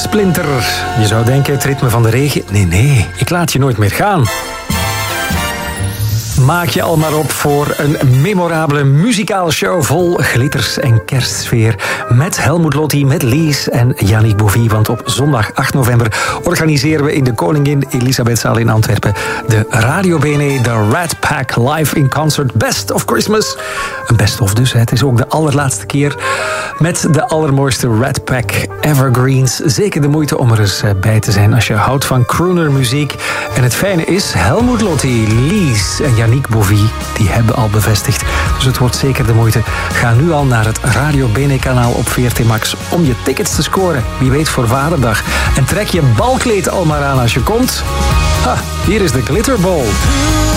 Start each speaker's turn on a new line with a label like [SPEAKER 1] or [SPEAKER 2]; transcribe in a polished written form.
[SPEAKER 1] Splinter. Je zou denken het ritme van de regen. Nee, ik laat je nooit meer gaan. Maak je al maar op voor een memorabele muzikale show vol glitters en kerstsfeer. Met Helmut Lotti, met Lies en Yannick Bouvy. Want op zondag 8 november organiseren we in de Koningin Elisabethzaal in Antwerpen de Radio BNE, de Rat Pack Live in Concert Best of Christmas. Een best of dus, het is ook de allerlaatste keer met de allermooiste Rat Pack Evergreens. Zeker de moeite om er eens bij te zijn als je houdt van croonermuziek. En het fijne is, Helmut Lotti, Lies en Yannick Bouvy, die hebben al bevestigd. Dus het wordt zeker de moeite. Ga nu al naar het Radio BNE-kanaal op VRT Max om je tickets te scoren. Wie weet voor Vaderdag. En trek je balkleed al maar aan als je komt. Hier is de Glitterball.